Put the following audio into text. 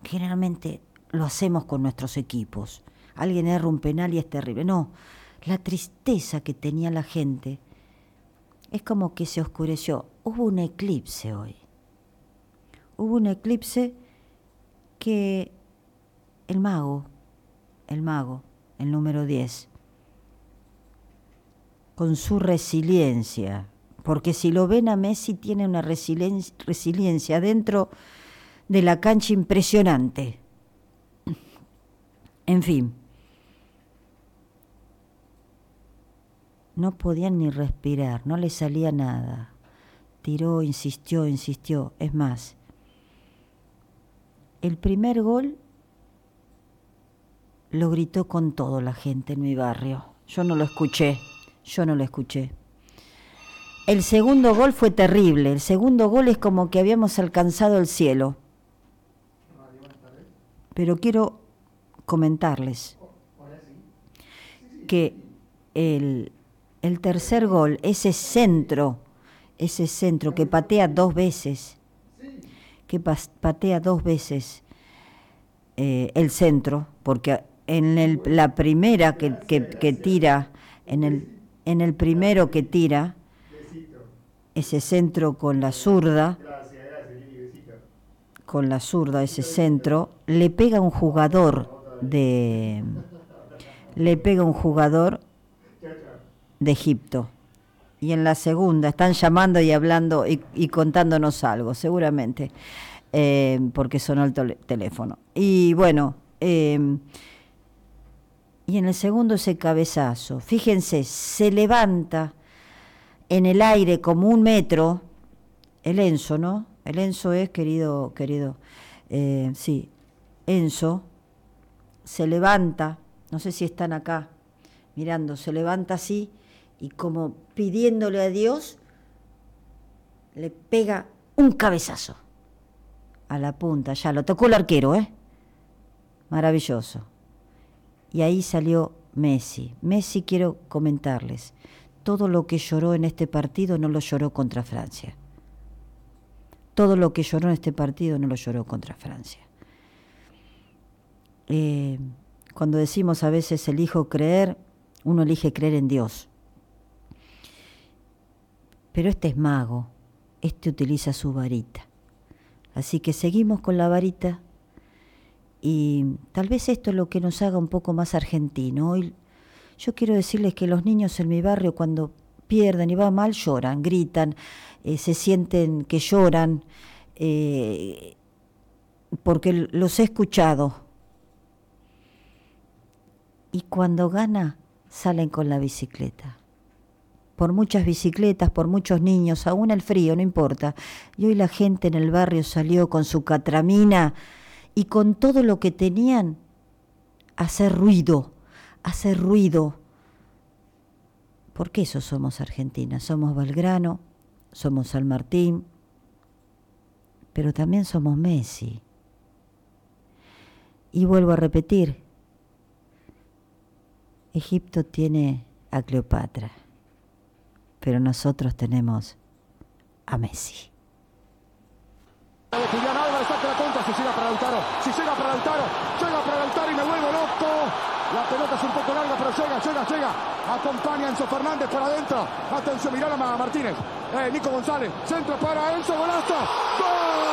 generalmente lo hacemos con nuestros equipos. Alguien erra un penal y es terrible. No, la tristeza que tenía la gente es como que se oscureció. Hubo un eclipse hoy. Hubo un eclipse que el mago, el número 10, con su resiliencia, porque si lo ven a Messi tiene una resiliencia dentro de la cancha impresionante. En fin, no podían ni respirar, no le salía nada. Tiró, insistió. Es más, el primer gol lo gritó con todo la gente en mi barrio. Yo no lo escuché. El segundo gol fue terrible. El segundo gol es como que habíamos alcanzado el cielo. Pero quiero comentarles que el tercer gol, ese centro que patea dos veces, el centro, porque en la primera que tira, en el primero que tira, ese centro con la zurda, ese centro, le pega un jugador de Egipto. Y en la segunda están llamando y hablando y contándonos algo, seguramente, porque sonó el teléfono. Y bueno, y en el segundo ese cabezazo, fíjense, se levanta en el aire como 1 metro, el Enzo, ¿no? El Enzo es, querido, sí, Enzo, se levanta, no sé si están acá mirando, se levanta así y como pidiéndole a Dios, le pega un cabezazo a la punta, ya lo tocó el arquero, maravilloso. Y ahí salió Messi. Messi, quiero comentarles, todo lo que lloró en este partido no lo lloró contra Francia. Todo lo que lloró en este partido no lo lloró contra Francia. Cuando decimos a veces elijo creer, uno elige creer en Dios. Pero este es mago, este utiliza su varita. Así que seguimos con la varita y tal vez esto es lo que nos haga un poco más argentino. Hoy yo quiero decirles que los niños en mi barrio cuando pierden y va mal lloran, gritan, se sienten que lloran, porque los he escuchado. Y cuando gana salen con la bicicleta. Por muchas bicicletas, por muchos niños, aún el frío, no importa. Y hoy la gente en el barrio salió con su catramina y con todo lo que tenían a hacer ruido. Porque eso somos Argentina, somos Belgrano, somos San Martín, pero también somos Messi. Y vuelvo a repetir, Egipto tiene a Cleopatra, pero nosotros tenemos a Messi. Julián Álvarez saca la contra, si llega para Lautaro y me vuelvo loco. La pelota es un poco larga, pero llega. Acompaña a Enzo Fernández por adentro. Atención, mirá a Martínez. Nico González, centro para Enzo, golazo. ¡Gol!